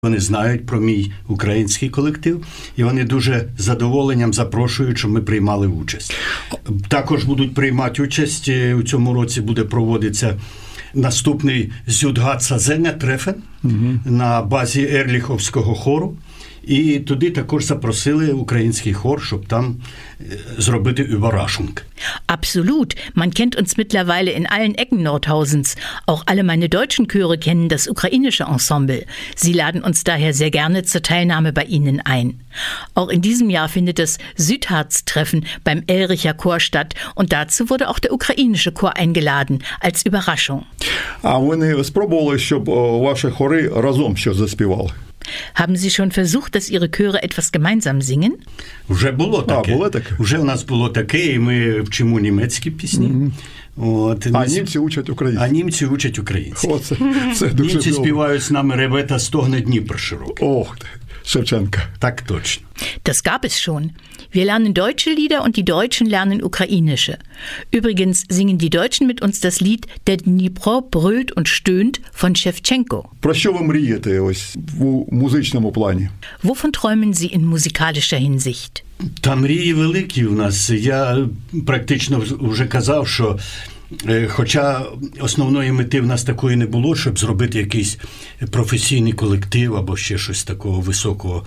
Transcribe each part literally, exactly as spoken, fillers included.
Вони знають про мій український колектив, і вони дуже з задоволенням запрошують, щоб ми приймали участь. Також будуть приймати участь, у цьому році буде проводитися наступний Зюдгацазеня Трефен угу. на базі Ерліховського хору. І туди також запросили український хор, щоб там зробити Überraschung. Absolut. Man kennt uns mittlerweile in allen Ecken Nordhausens. Auch alle meine deutschen Chöre kennen das ukrainische Ensemble. Sie laden uns daher sehr gerne zur Teilnahme bei ihnen ein. Auch in diesem Jahr findet das Südharz-Treffen beim Elricher Chor statt. Und dazu wurde auch der ukrainische Chor eingeladen, als Überraschung. А ви не спробували, щоб ваші хори разом щось заспівали? Haben Sie schon versucht, dass Ihre Chöre etwas gemeinsam singen? Вже було таке. А, було таке? Вже у нас було таке, і ми вчимо німецькі пісні. Mm-hmm. От, а німці учать українські. А німці учать українські. О, це, це дуже німці добре. Співають з нами «Ревета стогне Дніпр широкий». Ох, Шевченка. Так точно. Das gab es schon. Wir lernen deutsche Lieder und die Deutschen lernen ukrainische. Übrigens singen die Deutschen mit uns das Lied Der Dnipro brüllt und stöhnt von Schewtschenko. Про що ви мрієте ось у музичному плані? Wovon träumen Sie in musikalischer Hinsicht? Та мрії великі у нас. Я практично вже казав, що хоча основної мети в нас такої не було, щоб зробити якийсь професійний колектив або ще щось такого високого,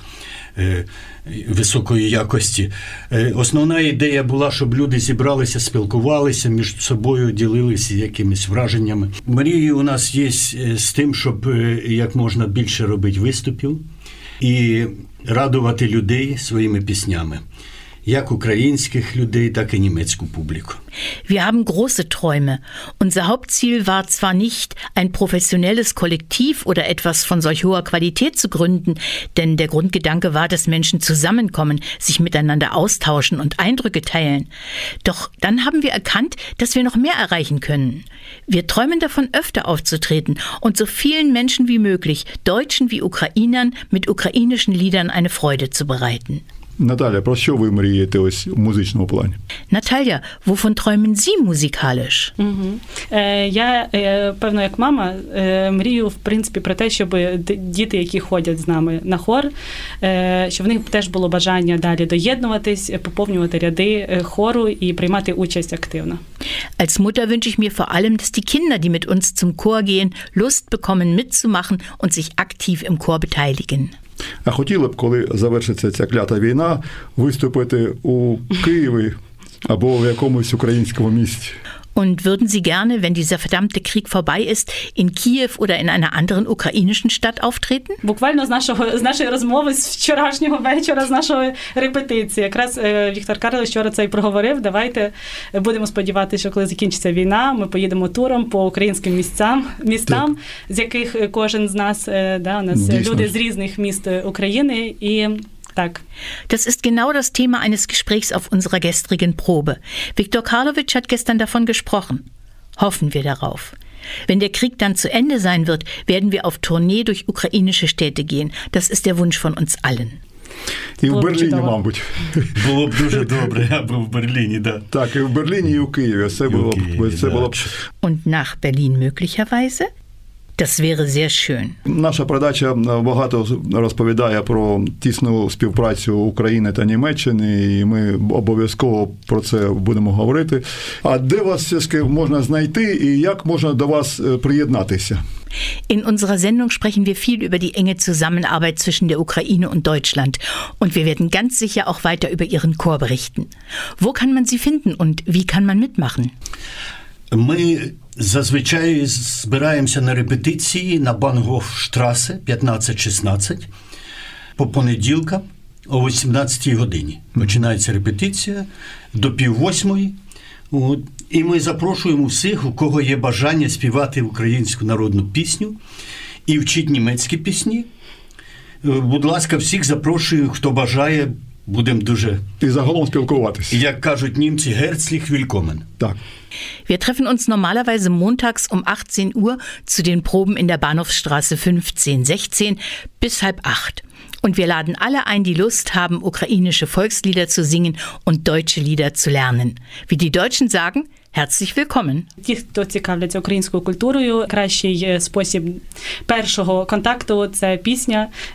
високої якості. Основна ідея була, щоб люди зібралися, спілкувалися між собою, ділилися якимись враженнями. Мрії у нас є з тим, щоб як можна більше робити виступів і радувати людей своїми піснями. Як українських людей, так і німецьку публіку. Wir haben große Träume. Unser Hauptziel war zwar nicht, ein professionelles Kollektiv oder etwas von solch hoher Qualität zu gründen, denn der Grundgedanke war, dass Menschen zusammenkommen, sich miteinander austauschen und Eindrücke teilen. Doch dann haben wir erkannt, dass wir noch mehr erreichen können. Wir träumen davon, öfter aufzutreten und so vielen Menschen wie möglich, Deutschen wie Ukrainern, mit ukrainischen Liedern eine Freude zu bereiten. Наталя, про що ви мрієте ось у музичному плані? Наталя, wovon träumen Sie musikalisch? Угу. Е, я, е, певно, як мама, е, мрію, в принципі, про те, щоб діти, які ходять з нами на хор, е, щоб в них теж було бажання далі доєднуватись, поповнювати ряди хору і приймати участь активно. Als Mutter wünsche ich mir vor allem, dass die Kinder, die mit uns zum Chor gehen, Lust bekommen mitzumachen und sich aktiv im Chor beteiligen. А хотіли б, коли завершиться ця клята війна, виступити у Києві або в якомусь українському місті? Und würden Sie gerne, wenn dieser verdammte Krieg vorbei ist, in Kiew oder in einer anderen ukrainischen Stadt auftreten? Буквально з нашого з нашої розмови з вчорашнього вечора, з нашої репетиції. Якраз Віктор Карлович вчора це і проговорив. Давайте будемо сподіватися, що коли закінчиться війна, ми поїдемо туром по українським місцям, містам, так. з яких кожен з нас, да, у нас Дійсно. люди з різних міст України і Так. Das ist genau das Thema eines Gesprächs auf unserer gestrigen Probe. Viktor Karlowitsch hat gestern davon gesprochen. Hoffen wir darauf. Wenn der Krieg dann zu Ende sein wird, werden wir auf Tournee durch ukrainische Städte gehen. Das ist der Wunsch von uns allen. І в Берліні, мабуть. Було б дуже добре, я був в Берліні, да. Так, і в Берліні, і у Києві. Це було б, це було б... Und nach Berlin möglicherweise? Das wäre sehr schön. Наша передача багато розповідає про тісну співпрацю України та Німеччини, і ми обов'язково про це будемо говорити. А де вас все-таки можна знайти і як можна до вас приєднатися? In unserer Sendung sprechen wir viel über die enge Zusammenarbeit zwischen der Ukraine und Deutschland. Und wir werden ganz sicher auch weiter über Ihren Chor berichten. Wo kann man Sie finden und wie kann man mitmachen? Ми зазвичай збираємося на репетиції на Бангофштрасе п'ятнадцять шістнадцять по понеділкам о вісімнадцятій годині. Починається репетиція до пів восьмої. І ми запрошуємо всіх, у кого є бажання співати українську народну пісню і вчити німецькі пісні. Будь ласка, всіх запрошую, хто бажає, будемо дуже... І загалом спілкуватися. Як кажуть німці, herzlich willkommen. Так. Wir treffen uns normalerweise montags um achtzehn Uhr zu den Proben in der Bahnhofsstraße fünfzehn sechzehn bis halb acht. Und wir laden alle ein, die Lust haben, ukrainische Volkslieder zu singen und deutsche Lieder zu lernen. Wie die Deutschen sagen, herzlich willkommen. Ті, хто цікавляться українською культурою, кращий спосіб першого контакту – це пісня.